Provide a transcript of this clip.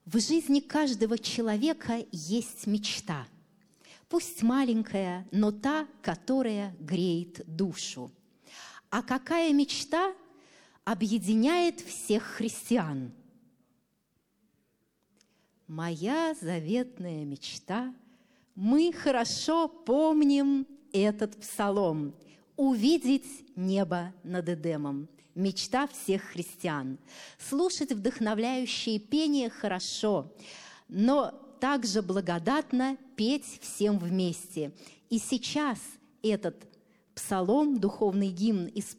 В жизни каждого человека есть мечта. Пусть маленькая, но та, которая греет душу. А какая мечта объединяет всех христиан? Моя заветная мечта, мы хорошо помним этот псалом, увидеть небо над Эдемом. Мечта всех христиан. Слушать вдохновляющее пение хорошо, но также благодатно петь всем вместе. И сейчас этот псалом, духовный гимн,